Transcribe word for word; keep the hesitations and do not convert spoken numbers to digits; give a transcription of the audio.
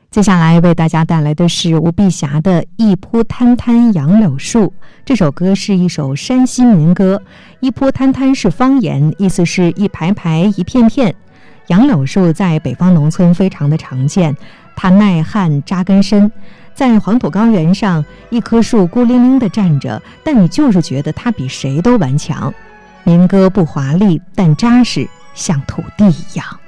接下来为大家带来的是吴碧霞的《一坡摊摊杨柳树》。这首歌是一首山西民歌，一坡摊摊是方言，意思是一排排一片片。杨柳树在北方农村非常的常见，它耐旱扎根深，在黄土高原上，一棵树孤零零地站着，但你就是觉得它比谁都顽强。民歌不华丽，但扎实，像土地一样。